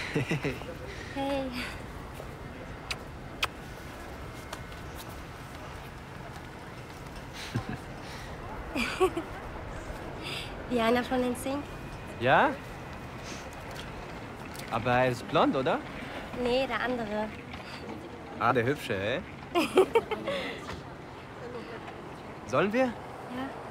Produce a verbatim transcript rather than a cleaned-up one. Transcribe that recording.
Hey. Wie einer von den Sing? Ja? Aber er ist blond, oder? Nee, der andere. Ah, der Hübsche, hä? Sollen wir? Ja.